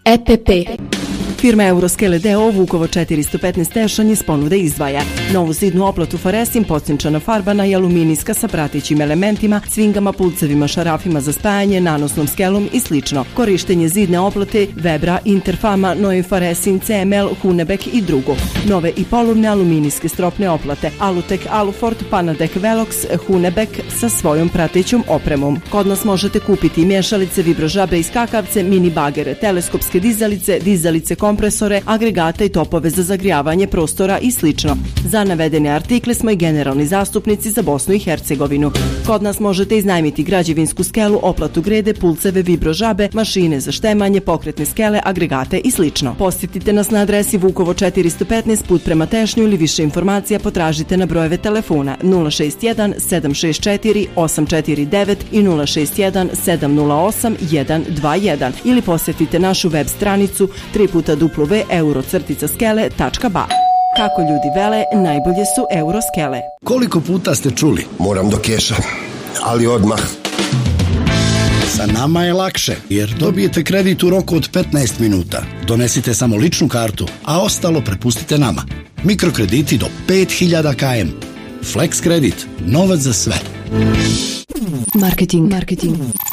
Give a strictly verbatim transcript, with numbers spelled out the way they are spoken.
E P P. Firma Euroskele d o o Vukovo četiristo petnaest Tešan iz ponude izdvaja novu zidnu oplatu Foresin, podsinčana farbana i aluminijska sa pratećim elementima, cvingama, pulcevima, šarafima za spajanje, nanosnom skelom i slično. Korištenje zidne oplate Vebra, Interfama, Novi Foresin, C M L, Hunebek i drugo. Nove i polovne aluminijske stropne oplate Alutek, Alufort, Panadek, Velox, Hunebek sa svojom pratećom opremom. Kod nas možete kupiti mješalice, vibrožabe i skakavce, mini bagere, teleskopske dizalice, dizalice kompresore, agregate i topove za zagrijavanje prostora i slično. Za navedene artikle smo i generalni zastupnici za Bosnu i Hercegovinu. Kod nas možete iznajmiti građevinsku skelu, oplatu grede, pulceve, vibrožabe, mašine za štemanje, pokretne skele, agregate i slično. Posjetite nas na adresi Vukovo četiristo petnaest put prema Tešnju ili više informacija potražite na brojeve telefona nula šest jedan sedam šest četiri osam četiri devet i nula šest jedan sedam nula osam jedan dva jedan ili posjetite našu web stranicu tri puta w w w tačka euro skele tačka ba. Kako ljudi vele, najbolje su Euroskele. Koliko puta ste čuli? Moram do keša, ali odmah. Sa nama je lakše, jer dobijete kredit u roku od petnaest minuta. Donesite samo ličnu kartu, a ostalo prepustite nama. Mikrokrediti do pet hiljada kilometara. Flex kredit, novac za sve. Marketing. Marketing.